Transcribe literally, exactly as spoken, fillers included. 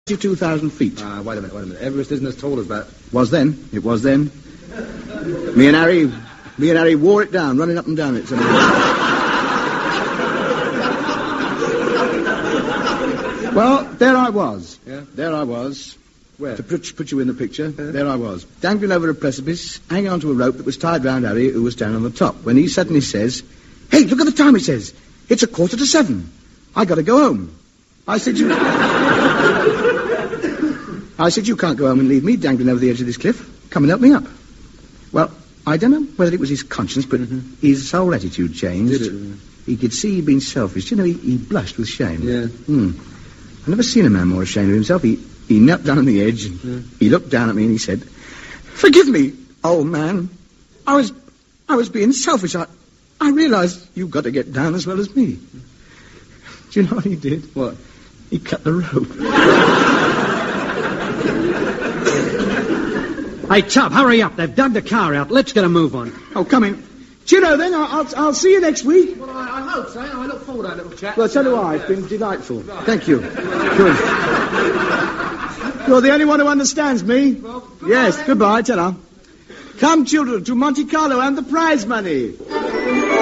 two thousand feet. Ah, uh, wait a minute, wait a minute. Everest isn't as tall as that. Was then. It was then. Me and Harry, me and Harry wore it down, running up and down it. Well, there I was. Yeah? There I was. Where? To put, put you in the picture, yeah. There I was, dangling over a precipice, hanging onto a rope that was tied round Harry, who was down on the top, when he suddenly says, "Hey, look at the time," he says. "It's a quarter to seven. I got to go home." I said, "You..." I said, "You can't go home and leave me dangling over the edge of this cliff. Come and help me up." Well, I don't know whether it was his conscience, but mm-hmm. his whole attitude changed. Did it? He could see he'd been selfish. You know, he, he blushed with shame. Yeah. Hmm. I've never seen a man more ashamed of himself. He... He knelt down on the edge, and yeah. he looked down at me and he said, "Forgive me, old man. I was I was being selfish. I, I realized you've got to get down as well as me." Do you know what he did? What? He cut the rope. Hey, Tub, hurry up. They've dug the car out. Let's get a move on. Oh, come in. Cheerio, then. I'll, I'll, I'll see you next week. Well, I, I hope so. I look forward to that little chat. Well, so do I. It's been delightful. Right. Thank you. Good. You're the only one who understands me. Well, goodbye, yes, then. Goodbye, ta-ra. Come, children, to Monte Carlo and the prize money.